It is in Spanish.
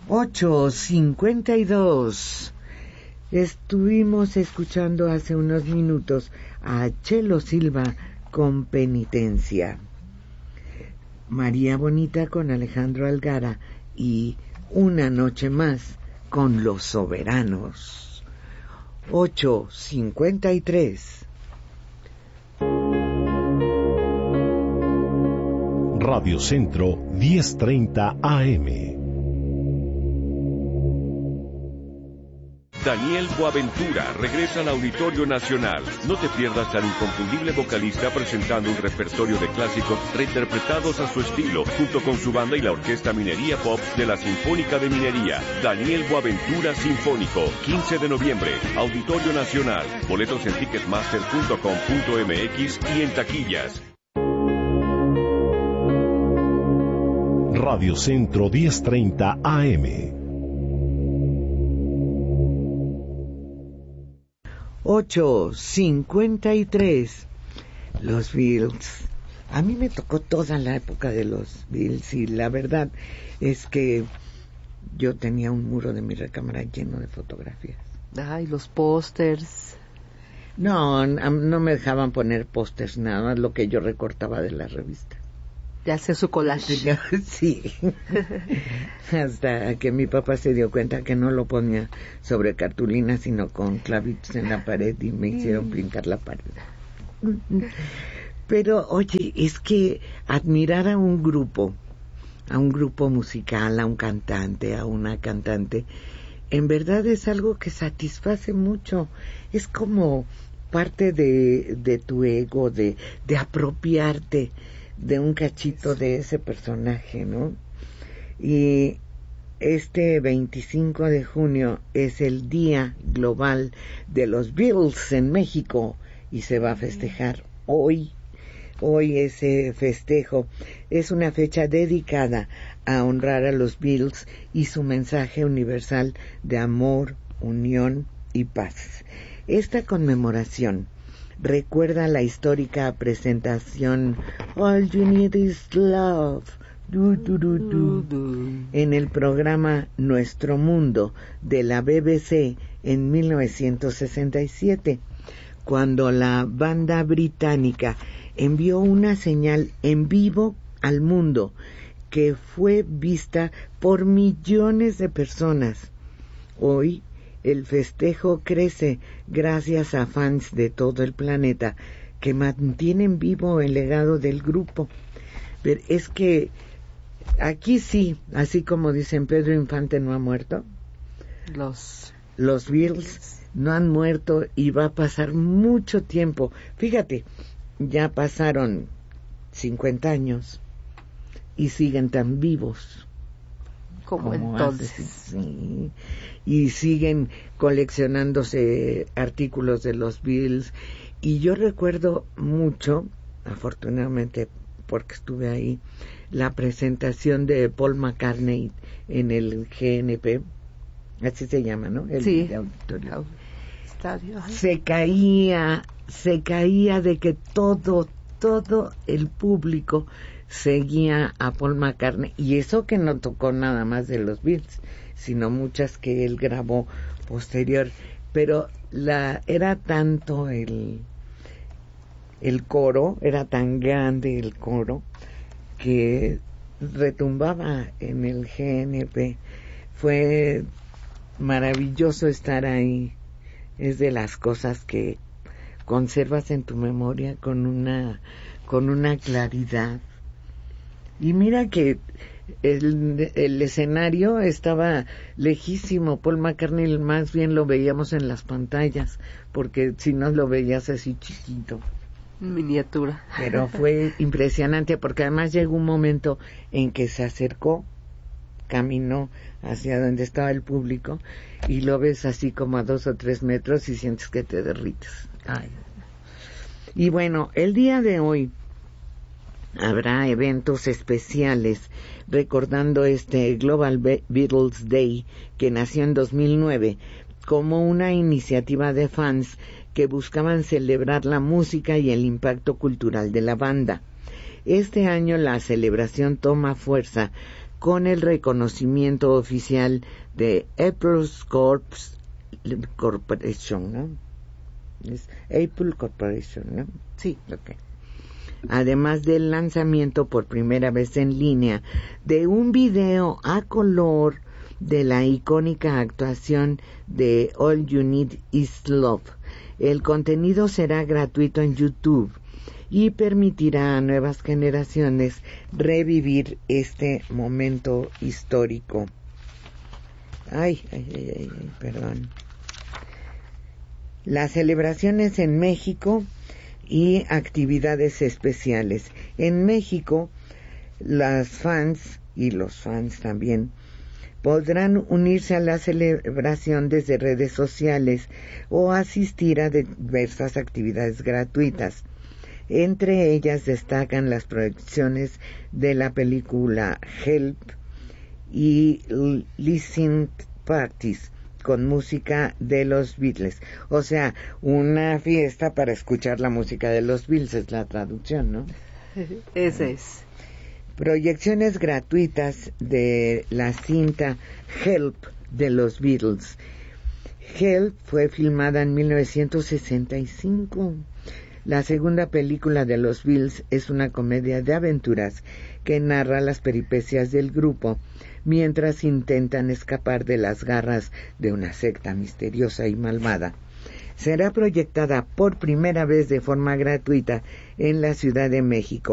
8:52. Estuvimos escuchando hace unos minutos a Chelo Silva con Penitencia, María Bonita con Alejandro Algara y Una noche más con Los Soberanos. 8:53. Radio Centro 10:30 AM. Daniel Boaventura regresa al Auditorio Nacional. No te pierdas al inconfundible vocalista presentando un repertorio de clásicos reinterpretados a su estilo, junto con su banda y la Orquesta Minería Pop de la Sinfónica de Minería. Daniel Boaventura Sinfónico, 15 de noviembre, Auditorio Nacional. Boletos en ticketmaster.com.mx y en taquillas. Radio Centro 10:30 AM. 8:53. Los Beatles. A mí me tocó toda la época de los Beatles y la verdad es que yo tenía un muro de mi recámara lleno de fotografías. Ay, los pósters. No me dejaban poner pósters, nada más lo que yo recortaba de la revista. Ya hace su collage. Sí. Hasta que mi papá se dio cuenta que no lo ponía sobre cartulina, sino con clavitos en la pared y me hicieron pintar la pared. Pero, oye, es que admirar a un grupo musical, a un cantante, a una cantante, en verdad es algo que satisface mucho. Es como parte de tu ego, de apropiarte de un cachito de ese personaje, ¿no? Y este 25 de junio es el Día Global de los Beatles en México y se va a festejar hoy. Hoy ese festejo es una fecha dedicada a honrar a los Beatles y su mensaje universal de amor, unión y paz. Esta conmemoración recuerda la histórica presentación All You Need Is Love en el programa Nuestro Mundo de la BBC en 1967, cuando la banda británica envió una señal en vivo al mundo que fue vista por millones de personas. Hoy el festejo crece gracias a fans de todo el planeta que mantienen vivo el legado del grupo. Pero es que aquí sí, así como dicen, Pedro Infante no ha muerto. Los Beatles no han muerto y va a pasar mucho tiempo. Fíjate, ya pasaron 50 años y siguen tan vivos como entonces. Sí. Y siguen coleccionándose artículos de los Beatles. Y yo recuerdo mucho, afortunadamente porque estuve ahí, la presentación de Paul McCartney en el GNP, así se llama, ¿no? Sí. Auditorio. Se caía de que todo el público seguía a Paul McCartney, y eso que no tocó nada más de los Beatles, sino muchas que él grabó posterior, pero era tanto el coro, era tan grande el coro que retumbaba en el GNP. Fue maravilloso estar ahí. Es de las cosas que conservas en tu memoria con una claridad. Y mira que el escenario estaba lejísimo. Paul McCartney más bien lo veíamos en las pantallas, porque si no lo veías así chiquito, miniatura. Pero fue impresionante, porque además llegó un momento en que se acercó, caminó hacia donde estaba el público y lo ves así como a 2 o 3 metros y sientes que te derrites. Ay. Y bueno, el día de hoy habrá eventos especiales recordando este Global Beatles Day, que nació en 2009 como una iniciativa de fans que buscaban celebrar la música y el impacto cultural de la banda. Este año la celebración toma fuerza con el reconocimiento oficial de Apple Corporation, ¿no? Es Apple Corporation, ¿no? Sí. Okay. Además del lanzamiento por primera vez en línea de un video a color de la icónica actuación de All You Need Is Love. El contenido será gratuito en YouTube y permitirá a nuevas generaciones revivir este momento histórico. Perdón. Las celebraciones en México y actividades especiales. En México, las fans y los fans también podrán unirse a la celebración desde redes sociales o asistir a diversas actividades gratuitas. Entre ellas destacan las proyecciones de la película Help y listening parties con música de los Beatles. O sea, una fiesta para escuchar la música de los Beatles, es la traducción, ¿no? Ese es. Proyecciones gratuitas de la cinta Help de los Beatles. Help fue filmada en 1965. La segunda película de los Beatles es una comedia de aventuras que narra las peripecias del grupo mientras intentan escapar de las garras de una secta misteriosa y malvada. Será proyectada por primera vez de forma gratuita en la Ciudad de México